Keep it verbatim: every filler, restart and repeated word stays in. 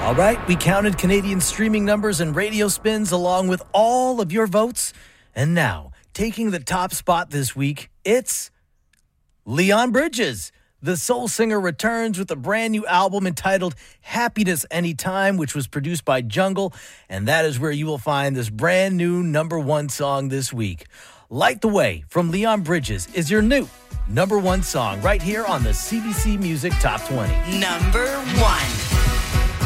All right, we counted Canadian streaming numbers and radio spins along with all of your votes. And now, taking the top spot this week, it's Leon Bridges. The soul singer returns with a brand new album entitled Happiness Anytime, which was produced by Jungle. And that is where you will find this brand new number one song this week. Light the Way from Leon Bridges is your new number one song right here on the C B C Music Top twenty. Number one.